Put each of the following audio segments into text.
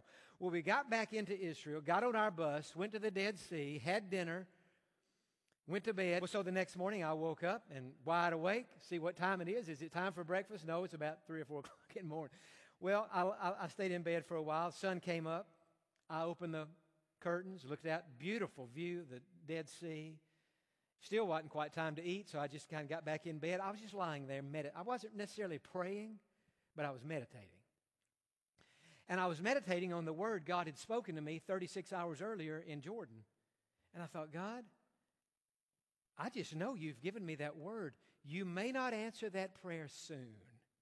terrible. Well, we got back into Israel, got on our bus, went to the Dead Sea, had dinner, went to bed. Well, so the next morning I woke up and wide awake, see what time it is. Is it time for breakfast? No, it's about 3 or 4 o'clock in the morning. Well, I stayed in bed for a while. Sun came up. I opened the curtains, looked out, beautiful view of the Dead Sea. Still wasn't quite time to eat, so I just kind of got back in bed. I was just lying there meditating. I wasn't necessarily praying, but I was meditating. And I was meditating on the word God had spoken to me 36 hours earlier in Jordan. And I thought, God, I just know you've given me that word. You may not answer that prayer soon,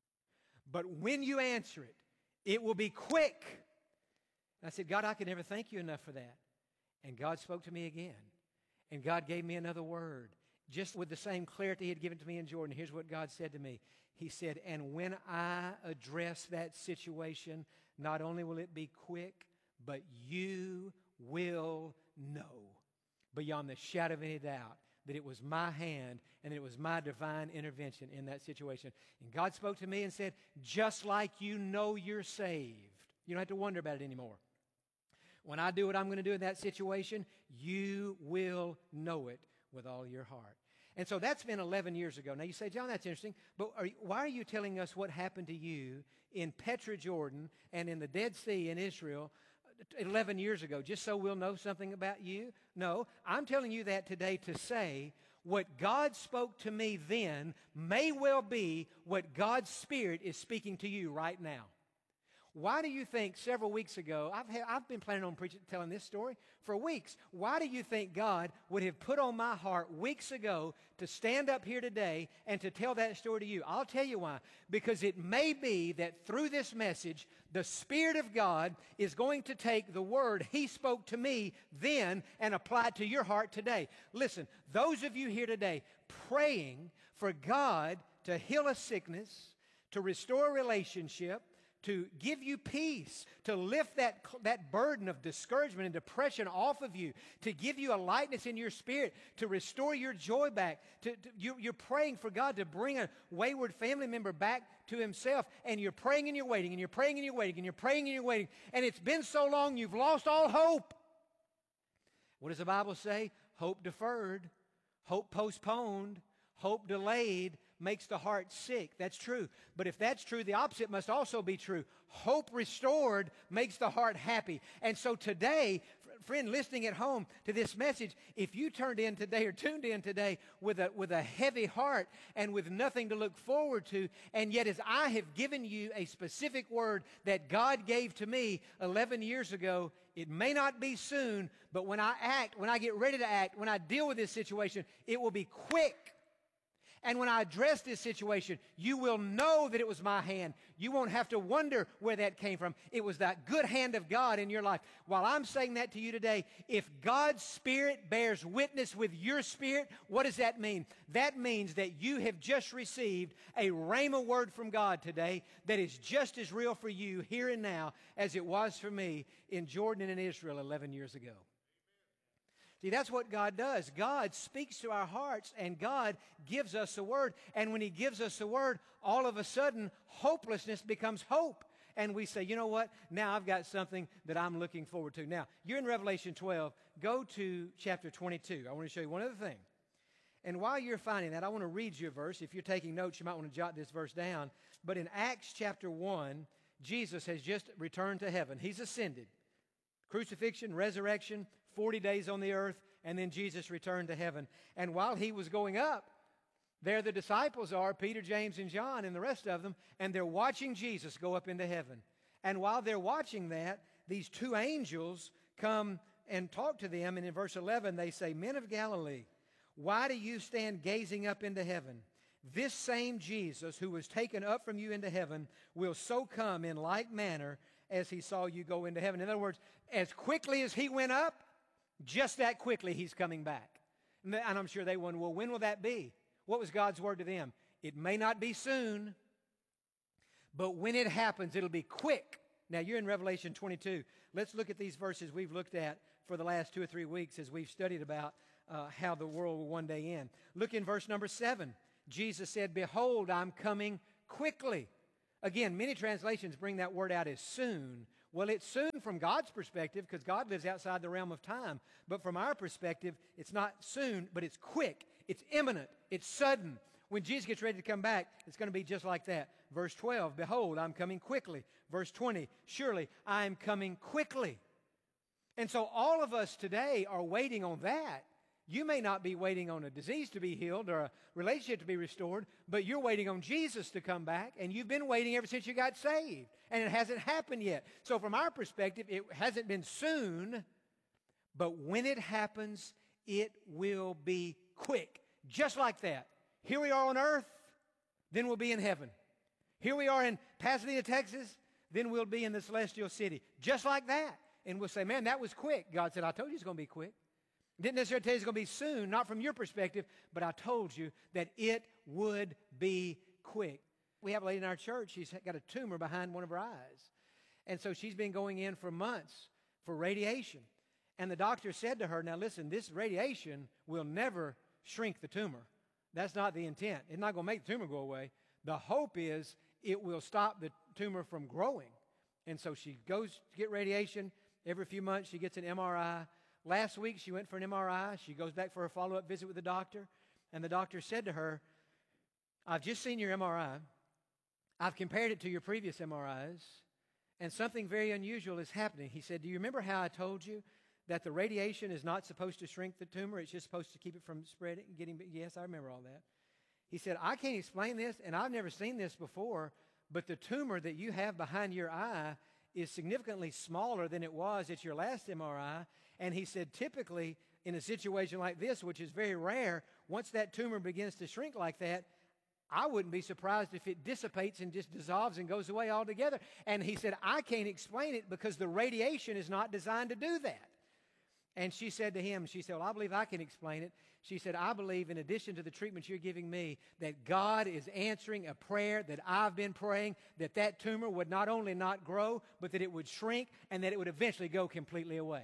but when you answer it, it will be quick. And I said, God, I can never thank you enough for that. And God spoke to me again. And God gave me another word, just with the same clarity He had given to me in Jordan. Here's what God said to me. He said, and when I address that situation, not only will it be quick, but you will know beyond the shadow of any doubt that it was my hand and that it was my divine intervention in that situation. And God spoke to me and said, just like you know you're saved, you don't have to wonder about it anymore. When I do what I'm going to do in that situation, you will know it with all your heart. And so that's been 11 years ago. Now you say, John, that's interesting, but why are you telling us what happened to you in Petra, Jordan, and in the Dead Sea in Israel 11 years ago, just so we'll know something about you? No, I'm telling you that today to say what God spoke to me then may well be what God's Spirit is speaking to you right now. Why do you think several weeks ago, I've been planning on telling this story for weeks. Why do you think God would have put on my heart weeks ago to stand up here today and to tell that story to you? I'll tell you why. Because it may be that through this message, the Spirit of God is going to take the word He spoke to me then and apply it to your heart today. Listen, those of you here today praying for God to heal a sickness, to restore a relationship, to give you peace, to lift that burden of discouragement and depression off of you, to give you a lightness in your spirit, to restore your joy back. You're praying for God to bring a wayward family member back to Himself, and you're praying and you're waiting, and you're praying and you're waiting, and you're praying and you're waiting, and it's been so long you've lost all hope. What does the Bible say? Hope deferred, hope postponed, hope delayed makes the heart sick. That's true. But if that's true, the opposite must also be true. Hope restored makes the heart happy. And so today, friend listening at home to this message, if you turned in today or tuned in today with a heavy heart and with nothing to look forward to, and yet as I have given you a specific word that God gave to me 11 years ago, it may not be soon, but when I act, when I get ready to act, when I deal with this situation, it will be quick. And when I address this situation, you will know that it was my hand. You won't have to wonder where that came from. It was that good hand of God in your life. While I'm saying that to you today, if God's Spirit bears witness with your spirit, what does that mean? That means that you have just received a rhema word from God today that is just as real for you here and now as it was for me in Jordan and in Israel 11 years ago. See, that's what God does. God speaks to our hearts, and God gives us a word. And when He gives us a word, all of a sudden, hopelessness becomes hope. And we say, you know what? Now I've got something that I'm looking forward to. Now, you're in Revelation 12. Go to chapter 22. I want to show you one other thing. And while you're finding that, I want to read you a verse. If you're taking notes, you might want to jot this verse down. But in Acts chapter 1, Jesus has just returned to heaven. He's ascended. Crucifixion, resurrection, 40 days on the earth, and then Jesus returned to heaven. And while He was going up, there the disciples are, Peter, James, and John, and the rest of them, and they're watching Jesus go up into heaven. And while they're watching that, these two angels come and talk to them, and in verse 11 they say, Men of Galilee, why do you stand gazing up into heaven? This same Jesus who was taken up from you into heaven will so come in like manner as He saw you go into heaven. In other words, as quickly as He went up, just that quickly He's coming back. And I'm sure they wonder, well, when will that be? What was God's word to them? It may not be soon, but when it happens, it'll be quick. Now, you're in Revelation 22. Let's look at these verses we've looked at for the last 2 or 3 weeks as we've studied about how the world will one day end. Look in verse number 7. Jesus said, Behold, I'm coming quickly. Again, many translations bring that word out as soon, Well, it's soon from God's perspective because God lives outside the realm of time. But from our perspective, it's not soon, but it's quick. It's imminent. It's sudden. When Jesus gets ready to come back, it's going to be just like that. Verse 12, behold, I'm coming quickly. Verse 20, surely I am coming quickly. And so all of us today are waiting on that. You may not be waiting on a disease to be healed or a relationship to be restored, but you're waiting on Jesus to come back, and you've been waiting ever since you got saved, and it hasn't happened yet. So from our perspective, it hasn't been soon, but when it happens, it will be quick. Just like that. Here we are on earth, then we'll be in heaven. Here we are in Pasadena, Texas, then we'll be in the celestial city. Just like that. And we'll say, man, that was quick. God said, I told you it's going to be quick. Didn't necessarily tell you it's going to be soon, not from your perspective, but I told you that it would be quick. We have a lady in our church, she's got a tumor behind one of her eyes. And so she's been going in for months for radiation. And the doctor said to her, now listen, this radiation will never shrink the tumor. That's not the intent. It's not going to make the tumor go away. The hope is it will stop the tumor from growing. And so she goes to get radiation. Every few months she gets an MRI. Last week, she went for an MRI. She goes back for a follow-up visit with the doctor. And the doctor said to her, I've just seen your MRI. I've compared it to your previous MRIs. And something very unusual is happening. He said, do you remember how I told you that the radiation is not supposed to shrink the tumor? It's just supposed to keep it from spreading and getting big. Yes, I remember all that. He said, I can't explain this, and I've never seen this before, but the tumor that you have behind your eye is significantly smaller than it was at your last MRI. And he said, typically, in a situation like this, which is very rare, once that tumor begins to shrink like that, I wouldn't be surprised if it dissipates and just dissolves and goes away altogether. And he said, I can't explain it because the radiation is not designed to do that. And she said to him, she said, well, I believe I can explain it. She said, I believe in addition to the treatment you're giving me, that God is answering a prayer that I've been praying, that that tumor would not only not grow, but that it would shrink and that it would eventually go completely away.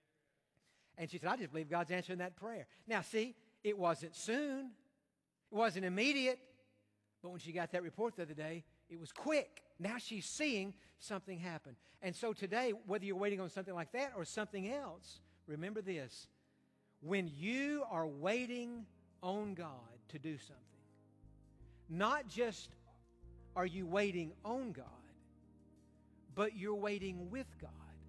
And she said, I just believe God's answering that prayer. Now, see, it wasn't soon. It wasn't immediate. But when she got that report the other day, it was quick. Now she's seeing something happen. And so today, whether you're waiting on something like that or something else, remember this. When you are waiting on God to do something, not just are you waiting on God, but you're waiting with God.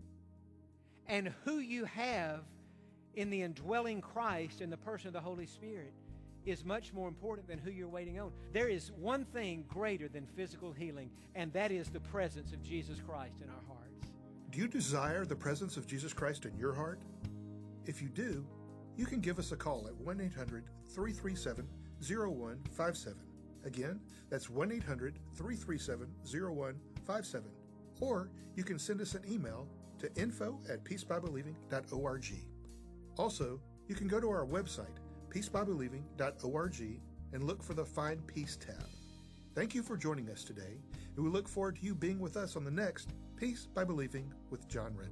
And who you have in the indwelling Christ in the person of the Holy Spirit is much more important than who you're waiting on. There is one thing greater than physical healing, and that is the presence of Jesus Christ in our hearts. Do you desire the presence of Jesus Christ in your heart? If you do, you can give us a call at 1-800-337-0157. Again, that's 1-800-337-0157. Or you can send us an email to info@peacebybelieving.org. Also, you can go to our website, peacebybelieving.org, and look for the Find Peace tab. Thank you for joining us today, and we look forward to you being with us on the next Peace by Believing with John Redmond.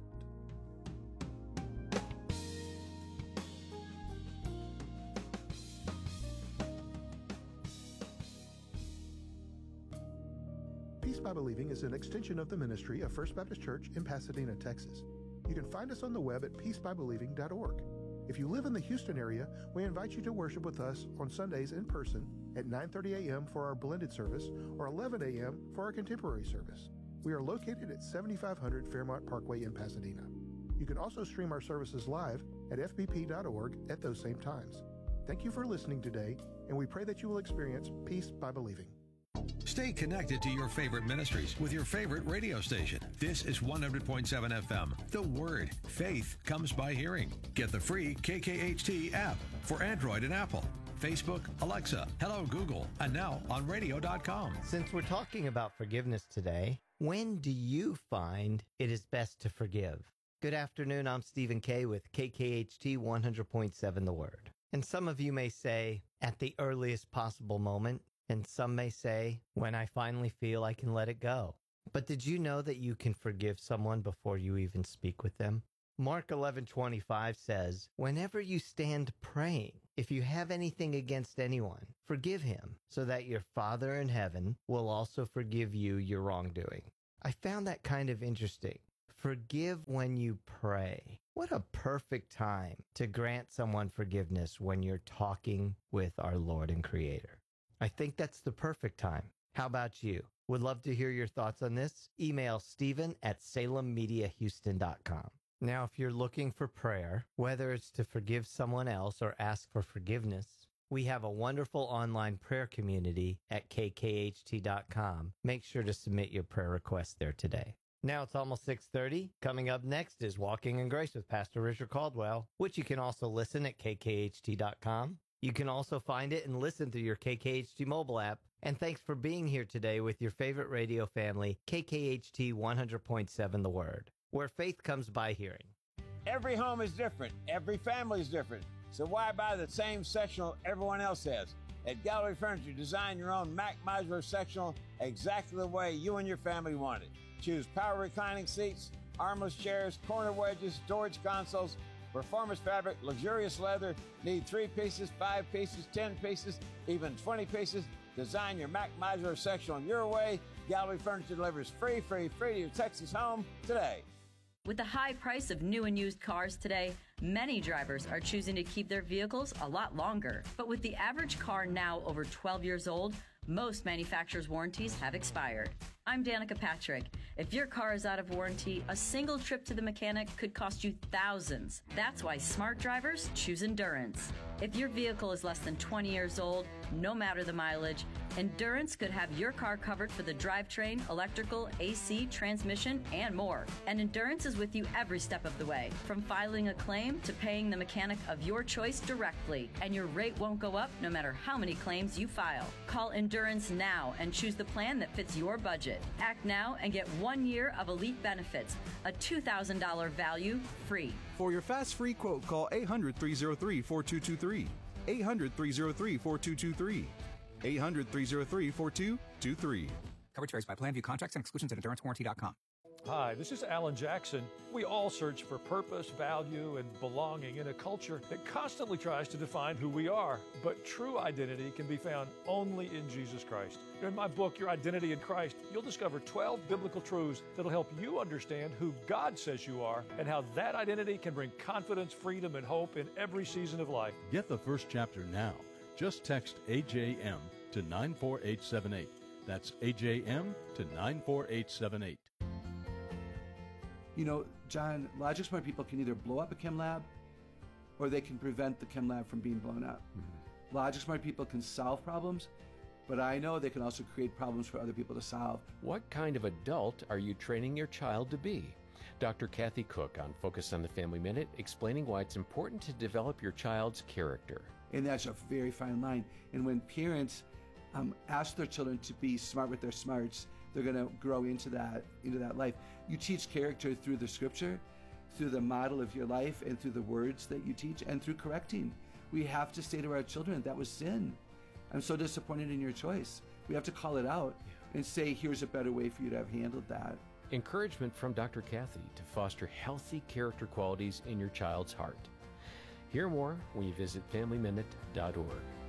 Peace by Believing is an extension of the ministry of First Baptist Church in Pasadena, Texas. You can find us on the web at peacebybelieving.org. If you live in the Houston area, we invite you to worship with us on Sundays in person at 9:30 a.m. for our blended service or 11 a.m. for our contemporary service. We are located at 7500 Fairmont Parkway in Pasadena. You can also stream our services live at fbp.org at those same times. Thank you for listening today, and we pray that you will experience peace by believing. Stay connected to your favorite ministries with your favorite radio station. This is 100.7 FM. The Word. Faith comes by hearing. Get the free KKHT app for Android and Apple. Facebook, Alexa, Hello Google, and now on radio.com. Since we're talking about forgiveness today, when do you find it is best to forgive? Good afternoon, I'm Stephen Kay with KKHT 100.7 The Word. And some of you may say, at the earliest possible moment, and some may say, when I finally feel I can let it go. But did you know that you can forgive someone before you even speak with them? Mark 11:25 says, whenever you stand praying, if you have anything against anyone, forgive him, so that your Father in heaven will also forgive you your wrongdoing. I found that kind of interesting. Forgive when you pray. What a perfect time to grant someone forgiveness when you're talking with our Lord and Creator. I think that's the perfect time. How about you? Would love to hear your thoughts on this. Email Stephen@SalemMediaHouston.com. Now, if you're looking for prayer, whether it's to forgive someone else or ask for forgiveness, we have a wonderful online prayer community at kkht.com. Make sure to submit your prayer request there today. Now it's almost 6:30. Coming up next is Walking in Grace with Pastor Richard Caldwell, which you can also listen at kkht.com. You can also find it and listen through your KKHT mobile app. And thanks for being here today with your favorite radio family, KKHT 100.7 The Word, where faith comes by hearing. Every home is different. Every family is different. So why buy the same sectional everyone else has? At Gallery Furniture, design your own Mac modular sectional exactly the way you and your family want it. Choose power reclining seats, armless chairs, corner wedges, storage consoles, performance fabric, luxurious leather. Need 3 pieces, 5 pieces, 10 pieces, even 20 pieces. Design your Mac modular sectional your way. Gallery Furniture delivers free to your Texas home today. With the high price of new and used cars today, many drivers are choosing to keep their vehicles a lot longer. But with the average car now over 12 years old, most manufacturers' warranties have expired. I'm Danica Patrick. If your car is out of warranty, a single trip to the mechanic could cost you thousands. That's why smart drivers choose Endurance. If your vehicle is less than 20 years old, no matter the mileage, Endurance could have your car covered for the drivetrain, electrical, AC, transmission, and more. And Endurance is with you every step of the way, from filing a claim to paying the mechanic of your choice directly. And your rate won't go up no matter how many claims you file. Call Endurance now and choose the plan that fits your budget. Act now and get 1 year of elite benefits, a $2,000 value free. For your fast free quote, call 800-303-4223. 800-303-4223. 800-303-4223. Coverage varies by plan. View contracts and exclusions at EnduranceWarranty.com. Hi, this is Alan Jackson. We all search for purpose, value, and belonging in a culture that constantly tries to define who we are. But true identity can be found only in Jesus Christ. In my book, Your Identity in Christ, you'll discover 12 biblical truths that'll help you understand who God says you are and how that identity can bring confidence, freedom, and hope in every season of life. Get the first chapter now. Just text AJM to 94878. That's AJM to 94878. You know, John, Logic Smart people can either blow up a chem lab or they can prevent the chem lab from being blown up. Mm-hmm. Logic Smart people can solve problems, but I know they can also create problems for other people to solve. What kind of adult are you training your child to be? Dr. Kathy Cook on Focus on the Family Minute, explaining why it's important to develop your child's character. And that's a very fine line. And when parents ask their children to be smart with their smarts, they're going to grow into that life. You teach character through the scripture, through the model of your life, and through the words that you teach, and through correcting. We have to say to our children, that was sin. I'm so disappointed in your choice. We have to call it out and say, here's a better way for you to have handled that. Encouragement from Dr. Kathy to foster healthy character qualities in your child's heart. Hear more when you visit FamilyMinute.org.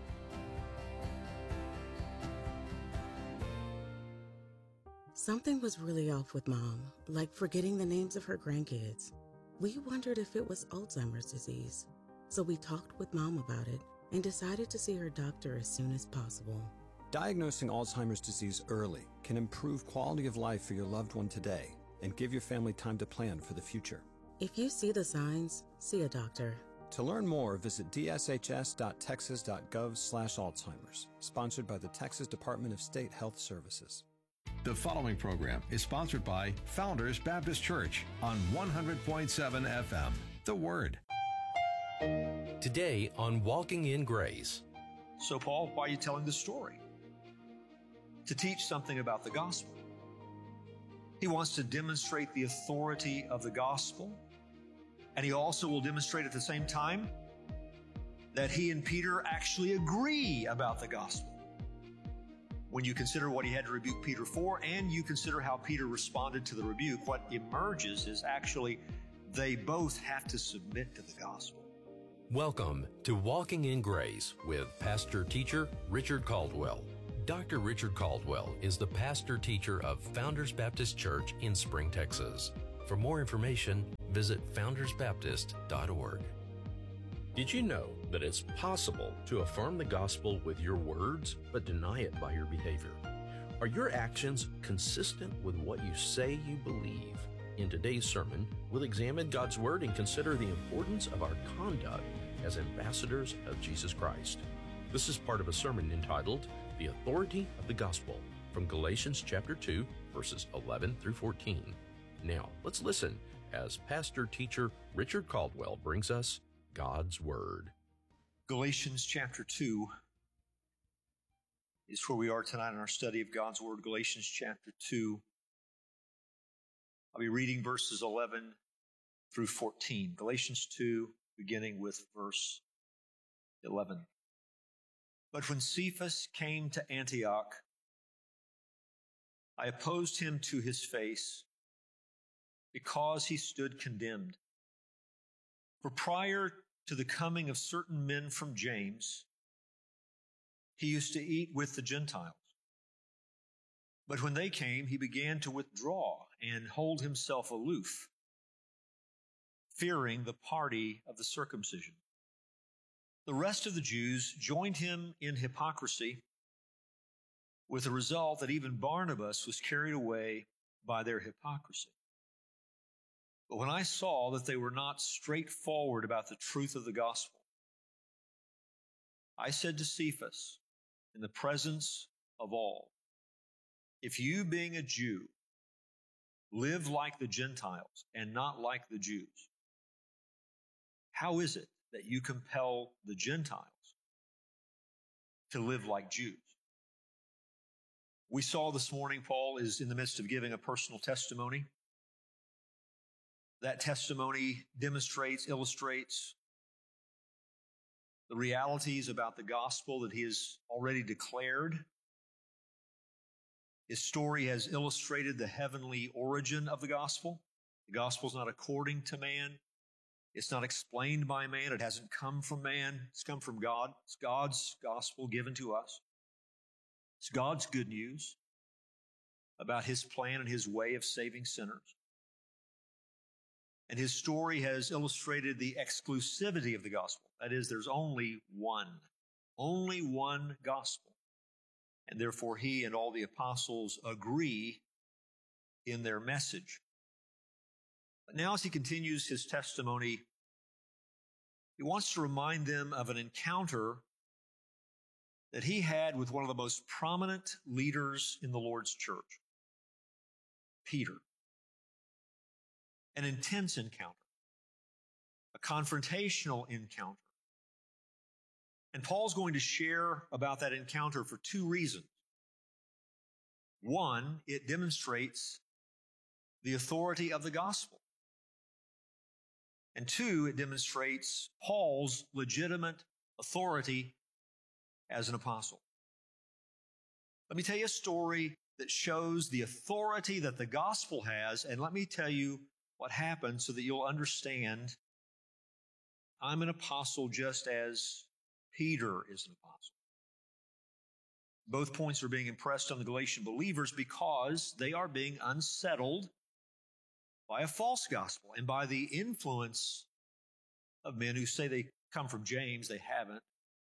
Something was really off with Mom, like forgetting the names of her grandkids. We wondered if it was Alzheimer's disease. So we talked with Mom about it and decided to see her doctor as soon as possible. Diagnosing Alzheimer's disease early can improve quality of life for your loved one today and give your family time to plan for the future. If you see the signs, see a doctor. To learn more, visit dshs.texas.gov/Alzheimer's, sponsored by the Texas Department of State Health Services. The following program is sponsored by Founders Baptist Church on 100.7 FM. The Word. Today on Walking in Grace. So, Paul, why are you telling this story? To teach something about the gospel. He wants to demonstrate the authority of the gospel, and he also will demonstrate at the same time that he and Peter actually agree about the gospel. When you consider what he had to rebuke Peter for, and you consider how Peter responded to the rebuke, what emerges is actually they both have to submit to the gospel. Welcome to Walking in Grace with pastor-teacher Richard Caldwell. Dr. Richard Caldwell is the pastor-teacher of Founders Baptist Church in Spring, Texas. For more information, visit foundersbaptist.org. Did you know that it's possible to affirm the gospel with your words but deny it by your behavior? Are your actions consistent with what you say you believe? In today's sermon, we'll examine God's Word and consider the importance of our conduct as ambassadors of Jesus Christ. This is part of a sermon entitled, The Authority of the Gospel, from Galatians chapter 2, verses 11 through 14. Now, let's listen as pastor-teacher Richard Caldwell brings us God's Word. Galatians chapter 2 is where we are tonight in our study of God's Word. Galatians chapter 2. I'll be reading verses 11 through 14. Galatians 2, beginning with verse 11. But when Cephas came to Antioch, I opposed him to his face because he stood condemned. For prior to the coming of certain men from James, he used to eat with the Gentiles. But when they came, he began to withdraw and hold himself aloof, fearing the party of the circumcision. The rest of the Jews joined him in hypocrisy, with the result that even Barnabas was carried away by their hypocrisy. But when I saw that they were not straightforward about the truth of the gospel, I said to Cephas, in the presence of all, if you, being a Jew, live like the Gentiles and not like the Jews, how is it that you compel the Gentiles to live like Jews? We saw this morning Paul is in the midst of giving a personal testimony. That testimony demonstrates, illustrates the realities about the gospel that he has already declared. His story has illustrated the heavenly origin of the gospel. The gospel is not according to man. It's not explained by man. It hasn't come from man. It's come from God. It's God's gospel given to us. It's God's good news about his plan and his way of saving sinners. And his story has illustrated the exclusivity of the gospel. That is, there's only one gospel. And therefore he and all the apostles agree in their message. But now as he continues his testimony, he wants to remind them of an encounter that he had with one of the most prominent leaders in the Lord's church, Peter. An intense encounter, a confrontational encounter. And Paul's going to share about that encounter for two reasons. One, it demonstrates the authority of the gospel. And two, it demonstrates Paul's legitimate authority as an apostle. Let me tell you a story that shows the authority that the gospel has, and let me tell you what happened so that you'll understand I'm an apostle just as Peter is an apostle. Both points are being impressed on the Galatian believers because they are being unsettled by a false gospel and by the influence of men who say they come from James. They haven't.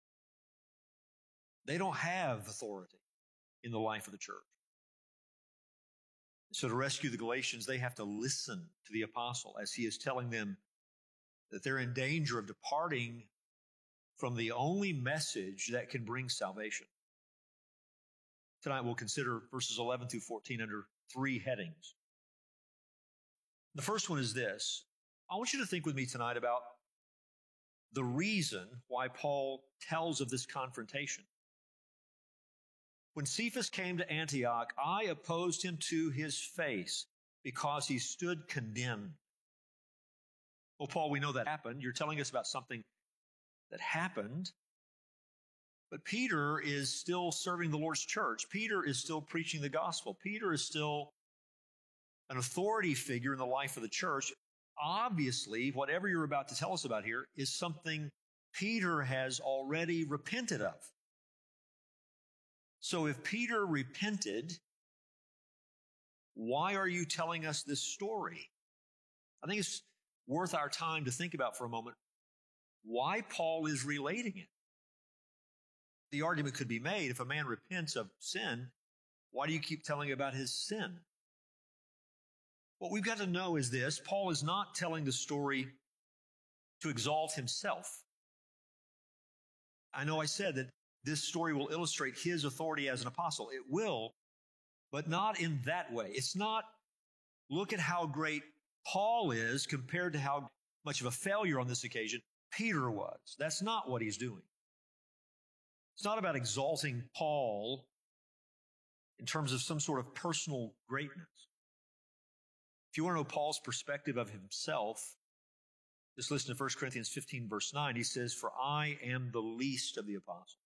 They don't have authority in the life of the church. So to rescue the Galatians, they have to listen to the apostle as he is telling them that they're in danger of departing from the only message that can bring salvation. Tonight we'll consider verses 11 through 14 under three headings. The first one is this. I want you to think with me tonight about the reason why Paul tells of this confrontation. When Cephas came to Antioch, I opposed him to his face because he stood condemned. Well, Paul, we know that happened. You're telling us about something that happened. But Peter is still serving the Lord's church. Peter is still preaching the gospel. Peter is still an authority figure in the life of the church. Obviously, whatever you're about to tell us about here is something Peter has already repented of. So if Peter repented, why are you telling us this story? I think it's worth our time to think about for a moment why Paul is relating it. The argument could be made, if a man repents of sin, why do you keep telling about his sin? What we've got to know is this: Paul is not telling the story to exalt himself. I know I said that this story will illustrate his authority as an apostle. It will, but not in that way. It's not, look at how great Paul is compared to how much of a failure on this occasion Peter was. That's not what he's doing. It's not about exalting Paul in terms of some sort of personal greatness. If you want to know Paul's perspective of himself, just listen to 1 Corinthians 15, verse 9. He says, "For I am the least of the apostles,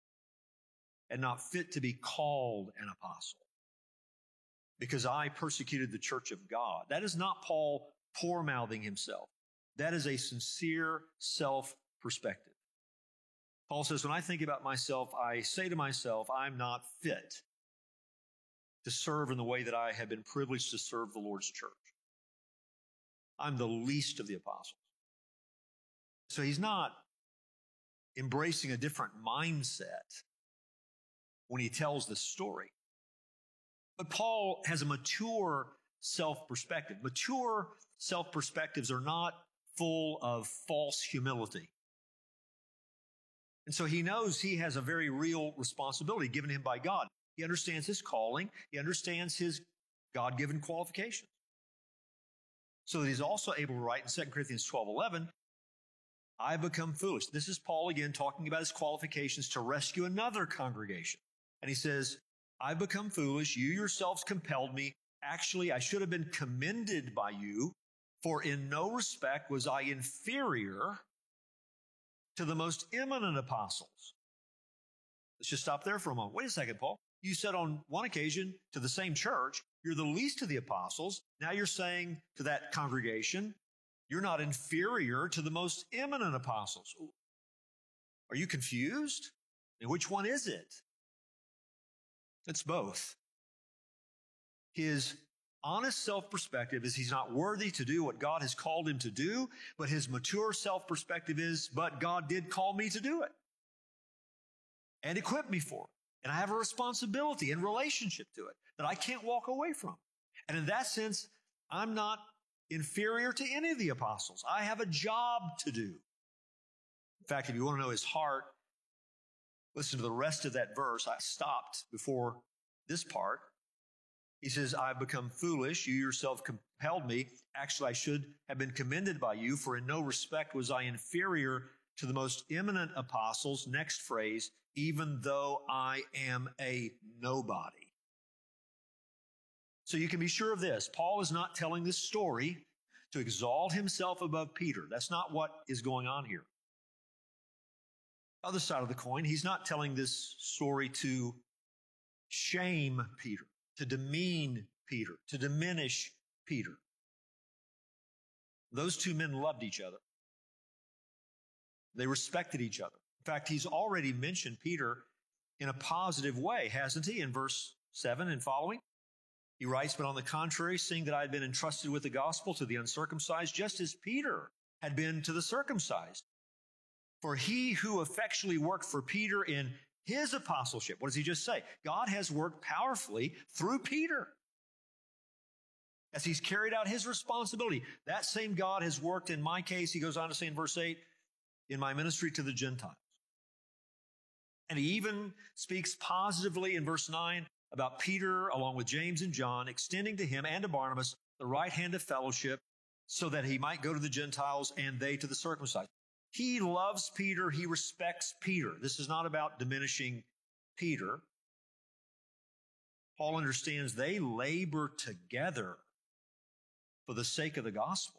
and not fit to be called an apostle, because I persecuted the church of God." That is not Paul poor-mouthing himself. That is a sincere self-perspective. Paul says, when I think about myself, I say to myself, I'm not fit to serve in the way that I have been privileged to serve the Lord's church. I'm the least of the apostles. So he's not embracing a different mindset when he tells this story. But Paul has a mature self-perspective. Mature self-perspectives are not full of false humility. And so he knows he has a very real responsibility given him by God. He understands his calling. He understands his God-given qualifications. So that he's also able to write in 2 Corinthians 12:11, I become foolish. This is Paul again talking about his qualifications to rescue another congregation. And he says, I've become foolish. You yourselves compelled me. Actually, I should have been commended by you, for in no respect was I inferior to the most eminent apostles. Let's just stop there for a moment. Wait a second, Paul. You said on one occasion to the same church, you're the least of the apostles. Now you're saying to that congregation, you're not inferior to the most eminent apostles. Are you confused? And which one is it? It's both. His honest self-perspective is he's not worthy to do what God has called him to do, but his mature self-perspective is, but God did call me to do it and equip me for it. And I have a responsibility and relationship to it that I can't walk away from. And in that sense, I'm not inferior to any of the apostles. I have a job to do. In fact, if you want to know his heart, listen to the rest of that verse. I stopped before this part. He says, I've become foolish. You yourself compelled me. Actually, I should have been commended by you, for in no respect was I inferior to the most eminent apostles. Next phrase, even though I am a nobody. So you can be sure of this. Paul is not telling this story to exalt himself above Peter. That's not what is going on here. Other side of the coin, he's not telling this story to shame Peter, to demean Peter, to diminish Peter. Those two men loved each other. They respected each other. In fact, he's already mentioned Peter in a positive way, hasn't he? In verse 7 and following, he writes, but on the contrary, seeing that I had been entrusted with the gospel to the uncircumcised, just as Peter had been to the circumcised. For he who effectually worked for Peter in his apostleship, what does he just say? God has worked powerfully through Peter as he's carried out his responsibility. That same God has worked in my case, he goes on to say in verse 8, in my ministry to the Gentiles. And he even speaks positively in verse 9 about Peter, along with James and John, extending to him and to Barnabas the right hand of fellowship so that he might go to the Gentiles and they to the circumcised. He loves Peter. He respects Peter. This is not about diminishing Peter. Paul understands they labor together for the sake of the gospel.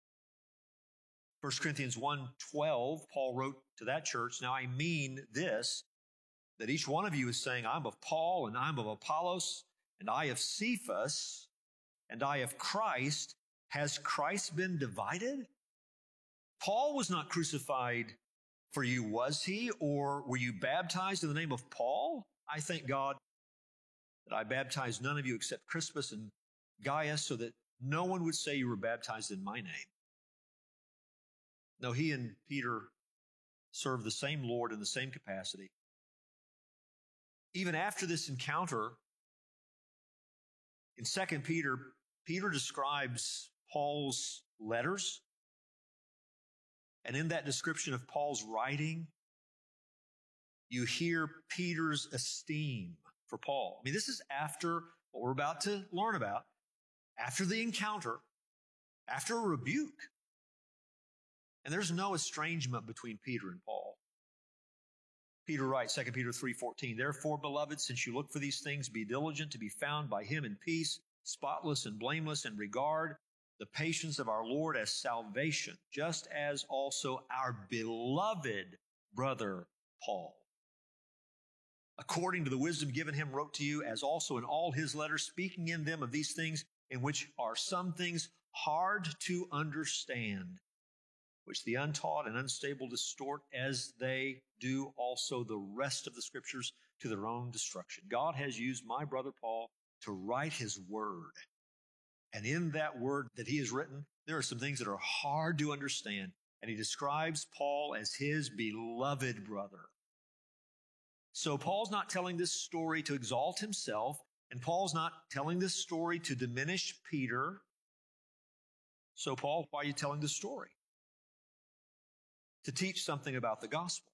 1 Corinthians 1:12, Paul wrote to that church, now I mean this, that each one of you is saying, I'm of Paul, and I'm of Apollos, and I of Cephas, and I of Christ. Has Christ been divided? Paul was not crucified for you, was he? Or were you baptized in the name of Paul? I thank God that I baptized none of you except Crispus and Gaius, so that no one would say you were baptized in my name. No, he and Peter served the same Lord in the same capacity. Even after this encounter, in 2 Peter, Peter describes Paul's letters. And in that description of Paul's writing, you hear Peter's esteem for Paul. I mean, this is after what we're about to learn about, after the encounter, after a rebuke. And there's no estrangement between Peter and Paul. Peter writes, 2 Peter 3:14, "Therefore, beloved, since you look for these things, be diligent to be found by him in peace, spotless and blameless, and regard the patience of our Lord as salvation, just as also our beloved brother Paul, according to the wisdom given him, wrote to you, as also in all his letters, speaking in them of these things, in which are some things hard to understand, which the untaught and unstable distort, as they do also the rest of the Scriptures, to their own destruction. God has used my brother Paul to write his word. And in that word that he has written, there are some things that are hard to understand. And he describes Paul as his beloved brother. So Paul's not telling this story to exalt himself, and Paul's not telling this story to diminish Peter. So Paul, why are you telling this story? To teach something about the gospel.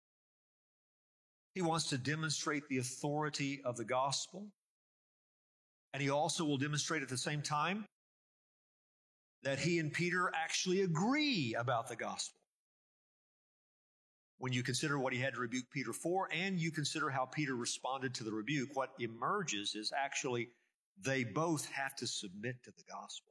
He wants to demonstrate the authority of the gospel. And he also will demonstrate at the same time that he and Peter actually agree about the gospel. When you consider what he had to rebuke Peter for, and you consider how Peter responded to the rebuke, what emerges is actually they both have to submit to the gospel.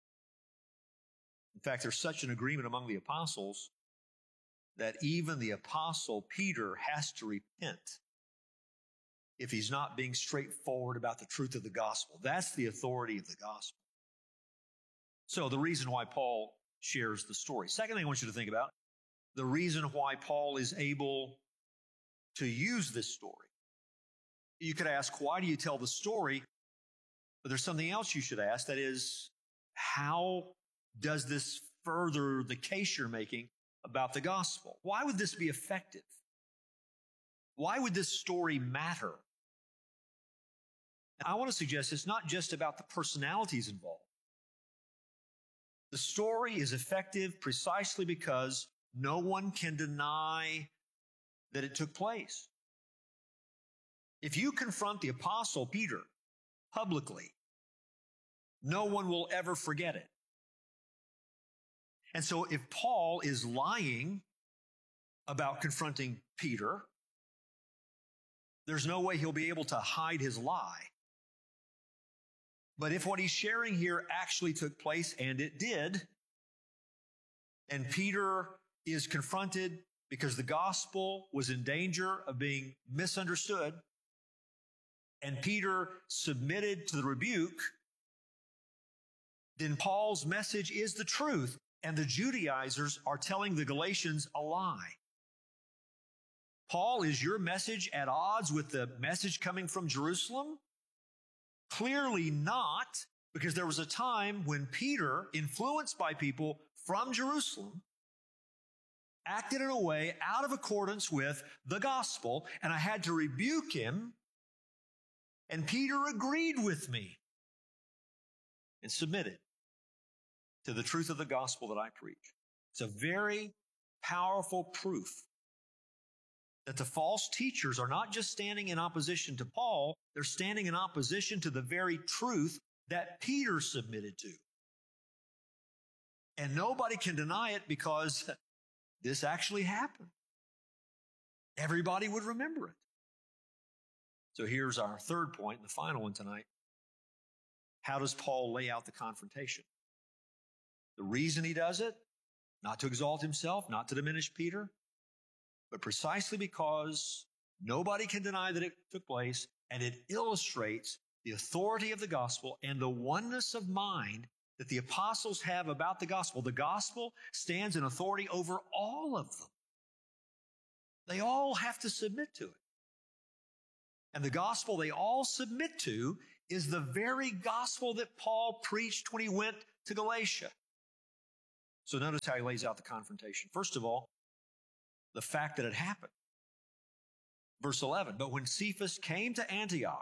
In fact, there's such an agreement among the apostles that even the apostle Peter has to repent if he's not being straightforward about the truth of the gospel. That's the authority of the gospel. So the reason why Paul shares the story. Second thing I want you to think about, the reason why Paul is able to use this story. You could ask, why do you tell the story? But there's something else you should ask, that is, how does this further the case you're making about the gospel? Why would this be effective? Why would this story matter? I want to suggest it's not just about the personalities involved. The story is effective precisely because no one can deny that it took place. If you confront the apostle Peter publicly, no one will ever forget it. And so if Paul is lying about confronting Peter, there's no way he'll be able to hide his lie. But if what he's sharing here actually took place, and it did, and Peter is confronted because the gospel was in danger of being misunderstood, and Peter submitted to the rebuke, then Paul's message is the truth, and the Judaizers are telling the Galatians a lie. Paul, is your message at odds with the message coming from Jerusalem? Clearly not, because there was a time when Peter, influenced by people from Jerusalem, acted in a way out of accordance with the gospel, and I had to rebuke him, and Peter agreed with me and submitted to the truth of the gospel that I preach. It's a very powerful proof that the false teachers are not just standing in opposition to Paul, they're standing in opposition to the very truth that Peter submitted to. And nobody can deny it because this actually happened. Everybody would remember it. So here's our third point, the final one tonight. How does Paul lay out the confrontation? The reason he does it, not to exalt himself, not to diminish Peter, but precisely because nobody can deny that it took place, and it illustrates the authority of the gospel and the oneness of mind that the apostles have about the gospel. The gospel stands in authority over all of them. They all have to submit to it. And the gospel they all submit to is the very gospel that Paul preached when he went to Galatia. So notice how he lays out the confrontation. First of all, the fact that it happened. Verse 11, but when Cephas came to Antioch,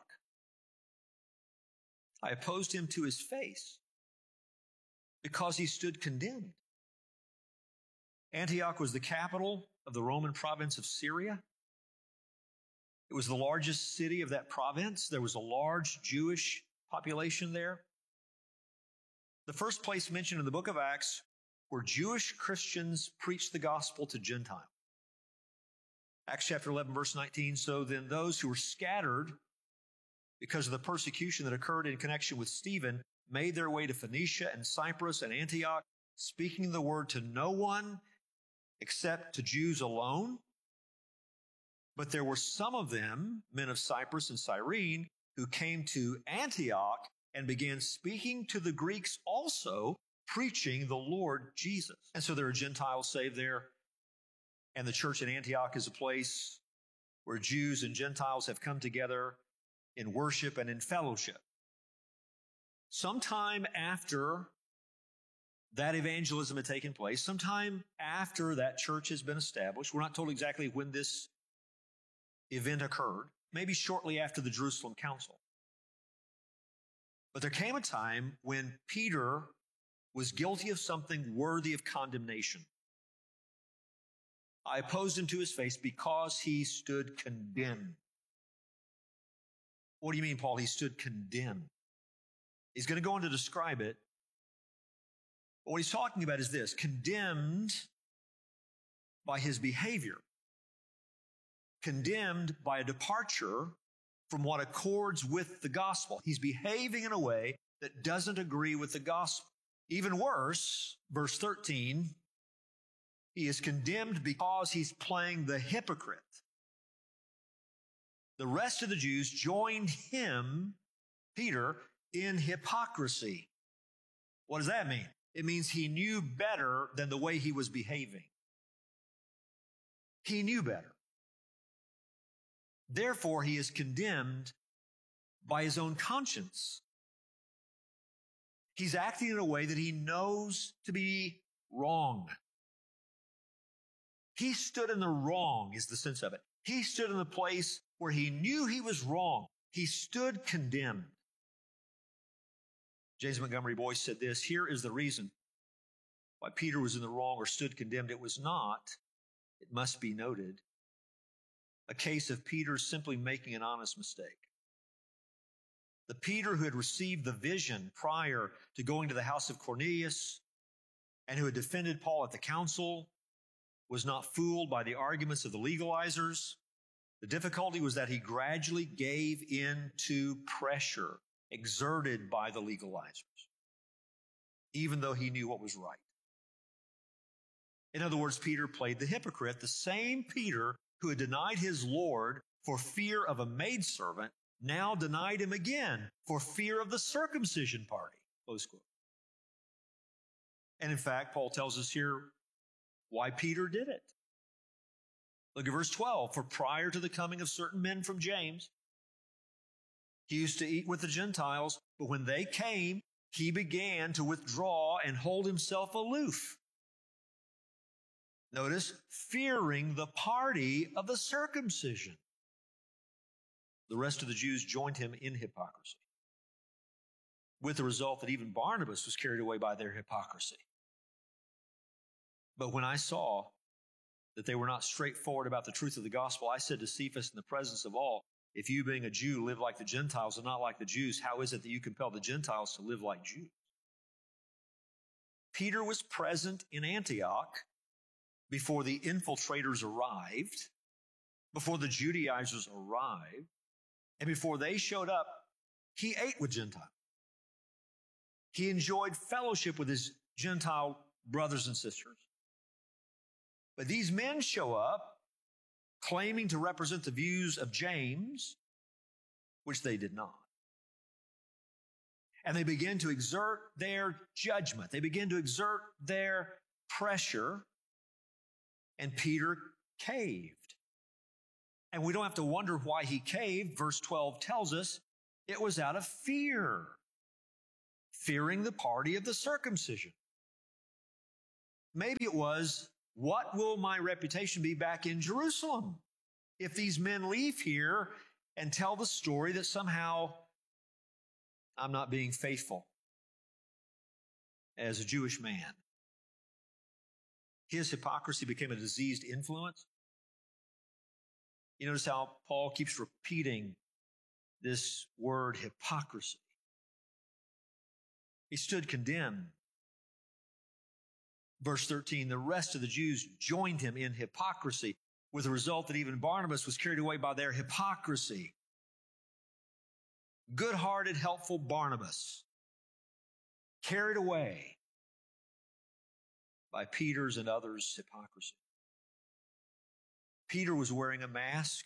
I opposed him to his face because he stood condemned. Antioch was the capital of the Roman province of Syria. It was the largest city of that province. There was a large Jewish population there. The first place mentioned in the book of Acts where Jewish Christians preached the gospel to Gentiles. Acts chapter 11, verse 19, so then those who were scattered because of the persecution that occurred in connection with Stephen made their way to Phoenicia and Cyprus and Antioch, speaking the word to no one except to Jews alone. But there were some of them, men of Cyprus and Cyrene, who came to Antioch and began speaking to the Greeks also, preaching the Lord Jesus. And so there are Gentiles saved there. And the church in Antioch is a place where Jews and Gentiles have come together in worship and in fellowship. Sometime after that evangelism had taken place, sometime after that church has been established, we're not told exactly when this event occurred, maybe shortly after the Jerusalem Council. But there came a time when Peter was guilty of something worthy of condemnation. I opposed him to his face because he stood condemned. What do you mean, Paul? He stood condemned. He's going to go on to describe it. But what he's talking about is this: condemned by his behavior, condemned by a departure from what accords with the gospel. He's behaving in a way that doesn't agree with the gospel. Even worse, verse 13, he is condemned because he's playing the hypocrite. The rest of the Jews joined him, Peter, in hypocrisy. What does that mean? It means he knew better than the way he was behaving. He knew better. Therefore, he is condemned by his own conscience. He's acting in a way that he knows to be wrong. He stood in the wrong, is the sense of it. He stood in the place where he knew he was wrong. He stood condemned. James Montgomery Boyce said this: here is the reason why Peter was in the wrong or stood condemned. It was not, it must be noted, a case of Peter simply making an honest mistake. The Peter who had received the vision prior to going to the house of Cornelius and who had defended Paul at the council was not fooled by the arguments of the legalizers. The difficulty was that he gradually gave in to pressure exerted by the legalizers, even though he knew what was right. In other words, Peter played the hypocrite, the same Peter who had denied his Lord for fear of a maidservant now denied him again for fear of the circumcision party. Close quote. And in fact, Paul tells us here why Peter did it. Look at verse 12. For prior to the coming of certain men from James, he used to eat with the Gentiles, but when they came, he began to withdraw and hold himself aloof. Notice, fearing the party of the circumcision. The rest of the Jews joined him in hypocrisy, with the result that even Barnabas was carried away by their hypocrisy. But when I saw that they were not straightforward about the truth of the gospel, I said to Cephas in the presence of all, if you being a Jew live like the Gentiles and not like the Jews, how is it that you compel the Gentiles to live like Jews? Peter was present in Antioch before the infiltrators arrived, before the Judaizers arrived, and before they showed up, he ate with Gentiles. He enjoyed fellowship with his Gentile brothers and sisters. But these men show up claiming to represent the views of James, which they did not. And they begin to exert their judgment. They begin to exert their pressure. And Peter caved. And we don't have to wonder why he caved. Verse 12 tells us It was out of fear, fearing the party of the circumcision. Maybe it was, what will my reputation be back in Jerusalem if these men leave here and tell the story that somehow I'm not being faithful as a Jewish man? His hypocrisy became a diseased influence. You notice how Paul keeps repeating this word hypocrisy. He stood condemned. Verse 13, the rest of the Jews joined him in hypocrisy, with the result that even Barnabas was carried away by their hypocrisy. Good-hearted, helpful Barnabas, carried away by Peter's and others' hypocrisy. Peter was wearing a mask.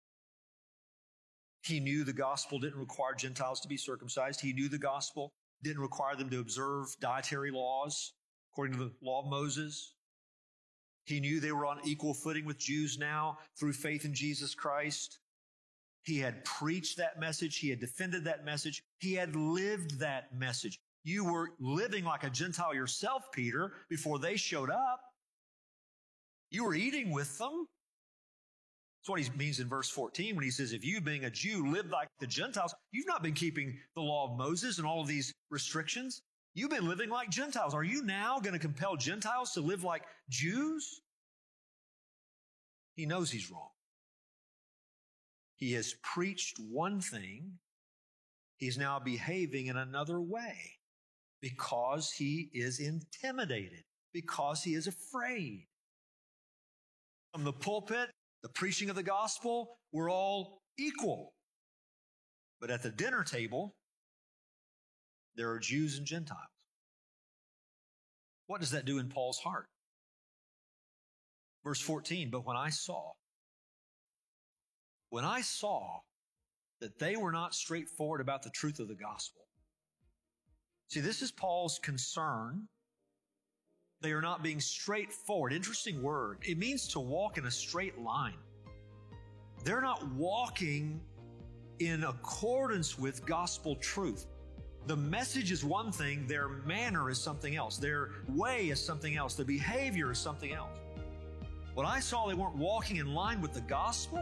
He knew the gospel didn't require Gentiles to be circumcised. He knew the gospel didn't require them to observe dietary laws according to the law of Moses. He knew they were on equal footing with Jews now through faith in Jesus Christ. He had preached that message. He had defended that message. He had lived that message. You were living like a Gentile yourself, Peter, before they showed up. You were eating with them. That's what he means in verse 14 when he says, if you, being a Jew, live like the Gentiles, you've not been keeping the law of Moses and all of these restrictions. You've been living like Gentiles. Are you now going to compel Gentiles to live like Jews? He knows he's wrong. He has preached one thing. He's now behaving in another way because he is intimidated, because he is afraid. From the pulpit, the preaching of the gospel, we're all equal. But at the dinner table, there are Jews and Gentiles. What does that do in Paul's heart? Verse 14, but when I saw that they were not straightforward about the truth of the gospel. See, this is Paul's concern. They are not being straightforward. Interesting word. It means to walk in a straight line. They're not walking in accordance with gospel truth. The message is one thing, their manner is something else. Their way is something else. Their behavior is something else. When I saw they weren't walking in line with the gospel,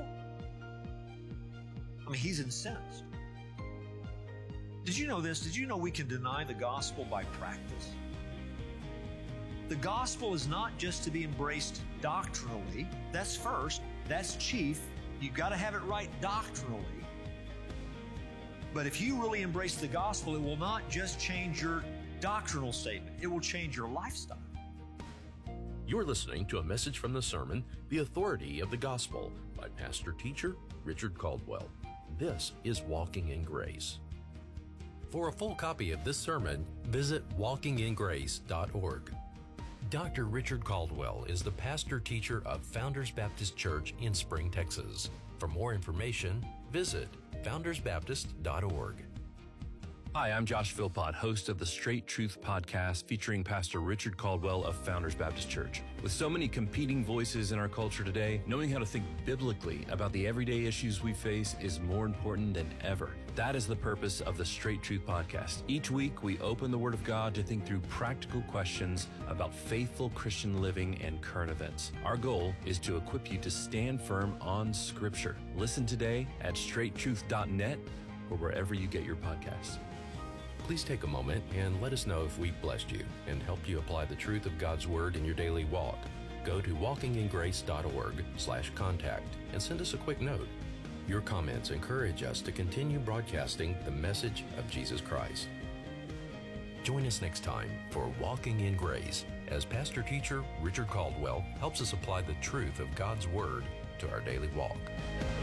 he's incensed. Did you know this? Did you know we can deny the gospel by practice? The gospel is not just to be embraced doctrinally. That's first. That's chief. You've got to have it right doctrinally. But if you really embrace the gospel, it will not just change your doctrinal statement. It will change your lifestyle. You're listening to a message from the sermon, The Authority of the Gospel, by pastor-teacher Richard Caldwell. This is Walking in Grace. For a full copy of this sermon, visit walkingingrace.org. Dr. Richard Caldwell is the pastor-teacher of Founders Baptist Church in Spring, Texas. For more information, visit foundersbaptist.org. Hi, I'm Josh Philpott, host of the Straight Truth podcast featuring Pastor Richard Caldwell of Founders Baptist Church. With so many competing voices in our culture today, knowing how to think biblically about the everyday issues we face is more important than ever. That is the purpose of the Straight Truth podcast. Each week, we open the Word of God to think through practical questions about faithful Christian living and current events. Our goal is to equip you to stand firm on Scripture. Listen today at straighttruth.net or wherever you get your podcasts. Please take a moment and let us know if we've blessed you and helped you apply the truth of God's Word in your daily walk. Go to walkingingrace.org/contact and send us a quick note. Your comments encourage us to continue broadcasting the message of Jesus Christ. Join us next time for Walking in Grace as pastor-teacher Richard Caldwell helps us apply the truth of God's Word to our daily walk.